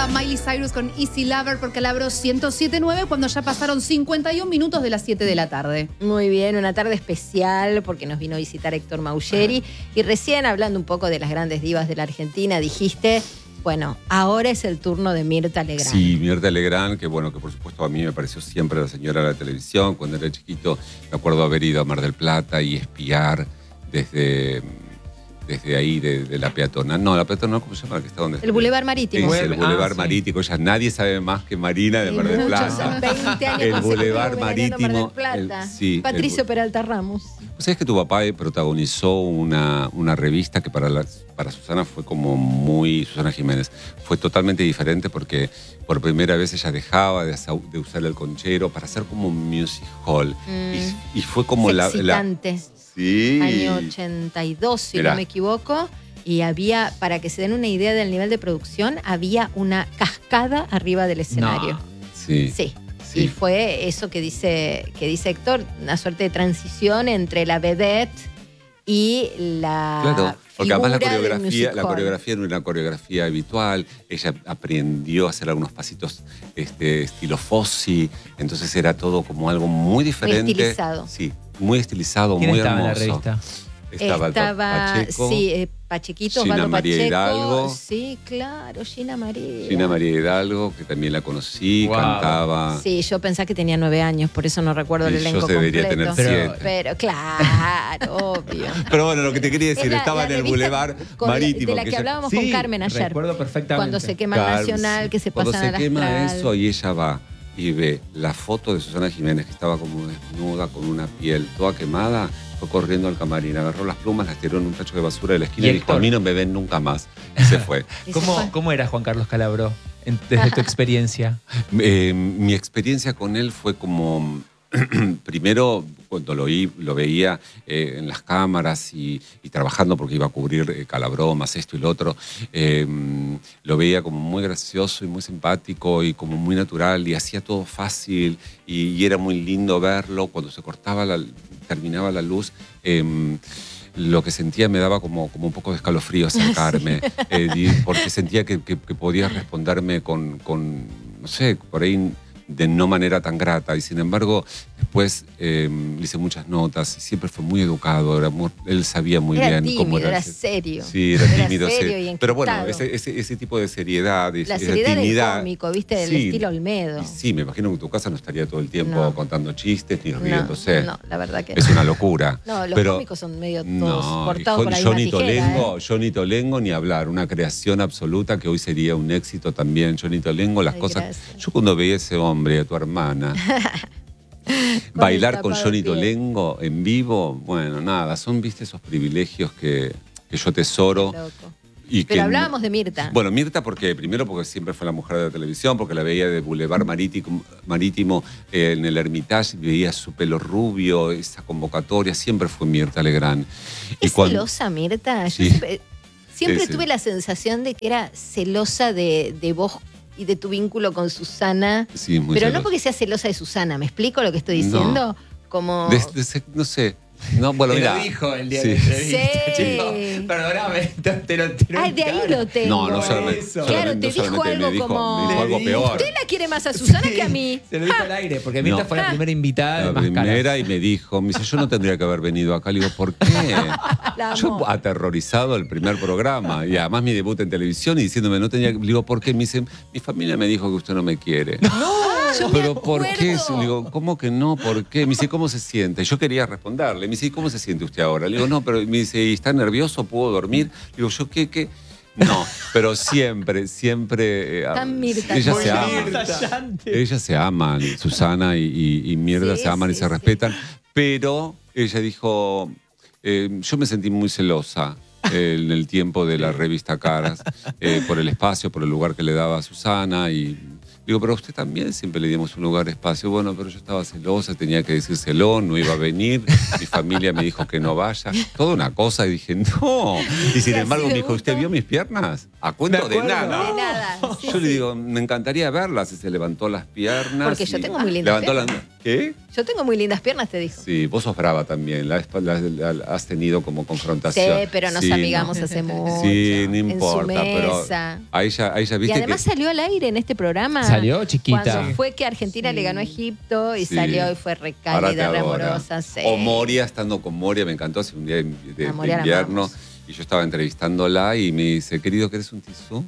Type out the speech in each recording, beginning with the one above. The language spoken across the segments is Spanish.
Miley Cyrus con Easy Lover por Calabro 107.9 cuando ya pasaron 51 minutos de las 7 de la tarde. Muy bien, una tarde especial porque nos vino a visitar Héctor Maugeri. Y recién hablando un poco de las grandes divas de la Argentina, dijiste, bueno, ahora es el turno de Mirta Legrand. Sí, Mirta Legrand, que bueno, que por supuesto a mí me pareció siempre la señora de la televisión. Cuando era chiquito me acuerdo haber ido a Mar del Plata y espiar desde ahí, de la peatonal. No, la peatonal, ¿cómo se llama? Que está donde El Boulevard Marítimo. Es el Boulevard Marítimo. Ya nadie sabe más que Marina de Mar del Plata. 20 años el Boulevard Marítimo. Mar del Plata. Sí, Patricio Peralta Ramos. ¿Sabes que tu papá protagonizó una revista que para Susana fue como muy... Susana Jiménez. Fue totalmente diferente porque por primera vez ella dejaba de usar el conchero para hacer como un music hall. Y fue como excitante. Sí. Año 82, si no me equivoco. Y había, para que se den una idea del nivel de producción, había una cascada arriba del escenario. No. Sí. Sí. Y fue eso que dice Héctor, una suerte de transición entre la vedette y la... Claro, porque además la coreografía no era una coreografía habitual. Ella aprendió a hacer algunos pasitos estilo Fossi. Entonces era todo como algo muy diferente. Muy estilizado. Sí, muy estilizado, muy hermoso. En la revista? Estaba Pacheco. Sí, Pachequito, Gina Osvaldo María Pacheco. Hidalgo. Sí, claro, Gina María. Gina María Hidalgo, que también la conocí, cantaba. Sí, yo pensaba que tenía 9 años, por eso no recuerdo el elenco completo. Yo debería tener 7. Pero claro, obvio. Pero bueno, lo que te quería decir, estaba en el Boulevard Marítimo. De la que hablábamos con Carmen ayer. Recuerdo perfectamente. Cuando se quema el Nacional, que se pasa a Cuando se quema eso y ella va y ve la foto de Susana Jiménez, que estaba como desnuda, con una piel toda quemada, fue corriendo al camarín, agarró las plumas, las tiró en un tacho de basura de la esquina y dijo, a mí no me ven nunca más. Y se fue. ¿Cómo era Juan Carlos Calabró desde tu experiencia? Mi experiencia con él fue como... Primero, cuando lo veía en las cámaras y trabajando porque iba a cubrir Calabromas, esto y lo otro, lo veía como muy gracioso y muy simpático y como muy natural y hacía todo fácil y era muy lindo verlo. Cuando se cortaba, terminaba la luz, lo que sentía me daba como un poco de escalofrío acercarme, porque sentía que podía responderme con, no sé, por ahí... de no manera tan grata, y sin embargo después le hice muchas notas y siempre fue muy educado, él sabía muy bien tímido, cómo era serio. Sí, era tímido, serio y pero bueno, ese tipo de seriedad, la seriedad del cómico, viste, del estilo Olmedo. Sí, me imagino que en tu casa no estaría todo el tiempo contando chistes ni riéndose. No, la verdad que es una locura. No, los cómicos son medio todos cortados por ahí Johnny Tolengo, ni hablar, una creación absoluta que hoy sería un éxito también. Johnny Tolengo, las cosas... Gracias. Yo cuando veía a ese hombre, a tu hermana, bailar con Johnny Tolengo en vivo, bueno, nada, son, viste, esos privilegios que yo atesoro. Pero hablábamos de Mirta. Bueno, Mirta primero porque siempre fue la mujer de la televisión, porque la veía de Boulevard Marítimo en el Hermitage, veía su pelo rubio, esa convocatoria, siempre fue Mirta Legrand. ¿Es celosa Mirta? Sí. Yo siempre tuve la sensación de que era celosa de vos y de tu vínculo con Susana. Sí, muy pero celosa. No porque sea celosa de Susana, ¿me explico lo que estoy diciendo? No. Como... no sé. No, bueno, te mira. lo dijo el día de la entrevista, chico. Perdóname, te lo Ay, de ahí lo tengo. No solamente. Claro, te dijo algo como... Me dijo algo peor. Usted la quiere más a Susana que a mí. Se lo dijo al aire, porque Mirta fue la primera invitada de Máscaras. La primera y me dijo, yo no tendría que haber venido acá. Le digo, ¿por qué? Yo aterrorizado el primer programa y además mi debut en televisión y diciéndome, no tenía... Le digo, ¿por qué? Me dice, mi familia me dijo que usted no me quiere. ¡No! ¿Pero por qué? Le digo, ¿cómo que no? ¿Por qué? Me dice, ¿cómo se siente? Yo quería responderle. Me dice, ¿cómo se siente usted ahora? Le digo, no, pero me dice, ¿y está nervioso? ¿Puedo dormir? Le digo, ¿yo qué? No, pero siempre ellas se aman, Susana y Mirta se aman y se respetan, pero ella dijo, yo me sentí muy celosa en el tiempo de la revista Caras, por el espacio, por el lugar que le daba a Susana y... Digo, pero a usted también siempre le dimos un lugar, espacio. Bueno, pero yo estaba celosa, tenía que decírselo, no iba a venir. Mi familia me dijo que no vaya. Toda una cosa y dije, no. Y sin embargo me dijo, ¿usted vio mis piernas? A cuento de De nada. nada. Sí, Yo le digo, me encantaría verlas. Y se levantó las piernas. Porque yo y tengo muy lindas levantó piernas. ¿Qué? Yo tengo muy lindas piernas, te dijo. Sí, vos sos brava también. Has tenido como confrontación. Sí, pero nos Sí, amigamos no. hace mucho. Sí, no importa, en su pero mesa. a ella Y viste además que... salió al aire en este programa. Salió chiquita. Cuando fue que Argentina le ganó a Egipto y Sí. salió y fue Ahora te recálida, re adora. amorosa. Sí. O Moria, estando con Moria, me encantó hace un día de A Moria la invierno. amamos. Y yo estaba entrevistándola y me dice, querido, ¿querés un tisú?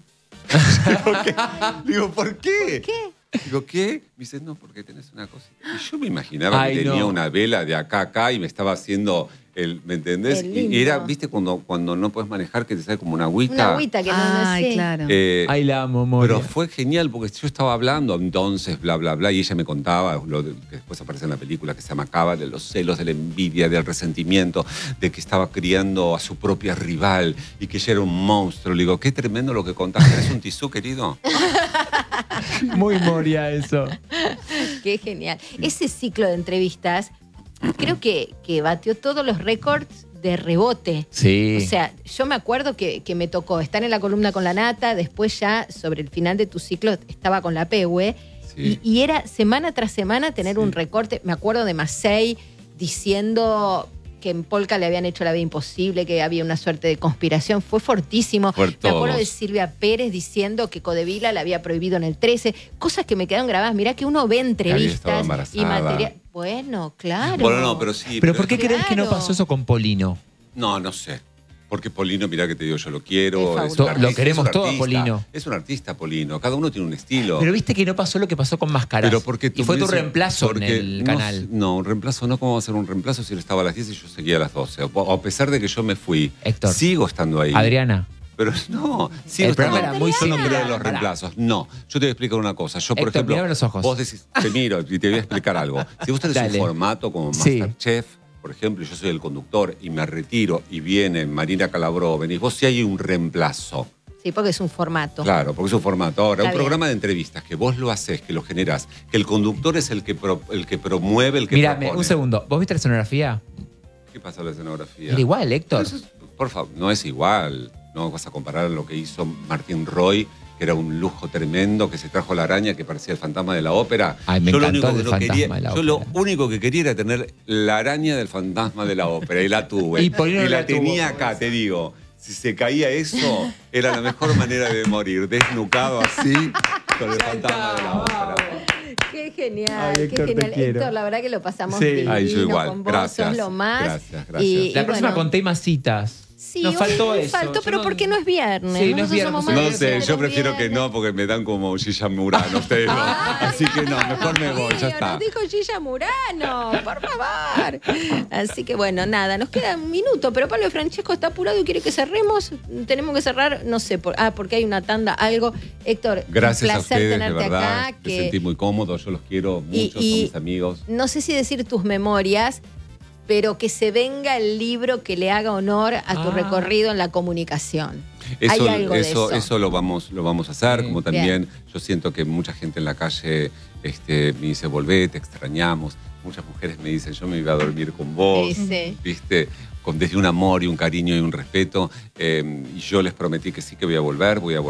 Digo, ¿por qué? ¿Qué? Digo, ¿qué? Me dice, no, porque tenés una cosita. Y yo me imaginaba que tenía una vela de acá a acá y me estaba haciendo ¿me entendés? Qué lindo. Y era, ¿viste? Cuando no puedes manejar, que te sale como una agüita. Una agüita que no Ay, sé. claro. Ay, la amo, Moria. Pero fue genial porque yo estaba hablando entonces, bla, bla, bla, y ella me contaba que después aparece en la película, que se amacaba de los celos, de la envidia, del resentimiento, de que estaba criando a su propia rival y que ella era un monstruo. Le digo, qué tremendo lo que contaste. ¿Eres un tisú, querido? Muy Moria eso. Qué genial. Ese ciclo de entrevistas creo que batió todos los récords de rebote. Sí. O sea, yo me acuerdo que me tocó estar en la columna con la Nata, después ya sobre el final de tu ciclo estaba con la Pehue, Sí. y era semana tras semana tener Sí. un recorte. Me acuerdo de Macei diciendo que en Polka le habían hecho la vida imposible, que había una suerte de conspiración. Fue fortísimo. Por Me acuerdo todos. de Silvia Pérez diciendo que Codevila la había prohibido en el 13. Cosas que me quedaron grabadas. Mirá que uno ve estaba entrevistas y embarazada. material. Bueno, claro. Bueno, no, pero sí. Pero ¿por qué Claro. crees que no pasó eso con Polino? No sé. Porque Polino, mirá que te digo, yo lo quiero. Es un fabuloso. artista, Lo queremos es un todo a artista. Polino. Es un artista, Polino. Cada uno tiene un estilo. Pero viste que no pasó lo que pasó con Máscaras. Pero porque y fue tu tuviese- reemplazo en porque el no, canal. No, un reemplazo no. ¿Cómo va a ser un reemplazo si él estaba a las 10 y yo seguía a las 12? A pesar de que yo me fui, Héctor. sigo estando ahí. Adriana. Pero no, sigo El programa estando era muy Yo no simple. creo en los Pará. reemplazos. No, yo te voy a explicar una cosa. Yo, por Héctor, ejemplo, mírame los ojos. vos decís, te miro y te voy a explicar algo. Si vos tenés Dale. un formato como Sí. Masterchef, por ejemplo, y yo soy el conductor y me retiro y viene Marina Calabró, venís vos, si hay un reemplazo. Sí, porque es un formato. Claro, porque es un formato. Ahora, Está un bien. programa de entrevistas que vos lo haces, que lo generás, que el conductor es el que promueve, el que Mírame, propone. un segundo. ¿Vos viste la escenografía? ¿Qué pasa con la escenografía? Era igual, Héctor. Eso es- por favor, no es igual. No vas a comparar lo que hizo Martín Roy, que era un lujo tremendo, que se trajo la araña que parecía el fantasma de la ópera. Ay, me Yo lo encantó único que el no fantasma quería, de la yo lo ópera. único que quería era tener la araña del fantasma de la ópera y la tuve. Y Polino no la la tuvo, tenía como acá, te digo. Si se caía eso, era la mejor manera de morir, desnucado así, con el fantasma de la ópera. Qué genial, Ay, qué Héctor, te genial. quiero. Héctor, la verdad que lo pasamos Sí. divino Ay, yo igual. con vos, Gracias, sos lo más. gracias. La próxima bueno, conté más citas. Sí, Nos faltó hoy eso. faltó, Yo pero no- porque no es viernes. Sí, no es Nosotros viernes, somos no más No de sé, los yo prefiero que viernes. no, porque me dan como Gilla Murano ustedes dos. Así que no, mejor me voy, ya Mío, está. Nos dijo Gilla Murano, por favor. Así que bueno, nada, nos queda un minuto, pero Pablo Francesco está apurado y quiere que cerremos. Tenemos que cerrar, no sé, porque hay una tanda, algo. Héctor, Gracias un a placer ustedes, de tenerte verdad. acá. Me sentí muy cómodo, yo los quiero mucho, son mis amigos. No sé si decir tus memorias, pero que se venga el libro que le haga honor a tu recorrido en la comunicación. Eso, Hay algo de eso. eso lo vamos a hacer, Sí. como también yo siento que mucha gente en la calle me dice, volvé, te extrañamos. Muchas mujeres me dicen, yo me iba a dormir con vos, Sí, sí. ¿viste? Desde un amor y un cariño y un respeto. Y yo les prometí que sí que voy a volver